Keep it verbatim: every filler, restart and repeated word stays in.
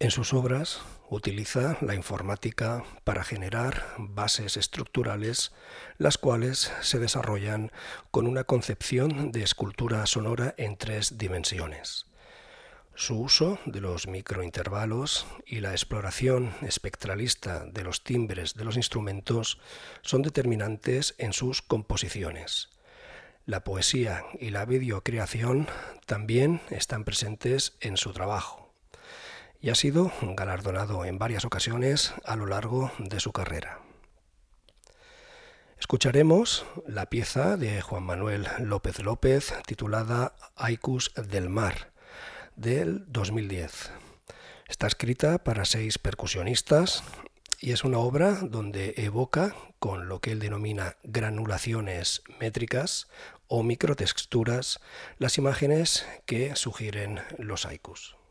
En sus obras utiliza la informática para generar bases estructurales, las cuales se desarrollan con una concepción de escultura sonora en tres dimensiones. Su uso de los microintervalos y la exploración espectralista de los timbres de los instrumentos son determinantes en sus composiciones. La poesía y la videocreación también están presentes en su trabajo y ha sido galardonado en varias ocasiones a lo largo de su carrera. Escucharemos la pieza de Juan Manuel López López titulada Haikus del Mar, del dos mil diez. Está escrita para seis percusionistas y es una obra donde evoca con lo que él denomina granulaciones métricas o microtexturas las imágenes que sugieren los haikus.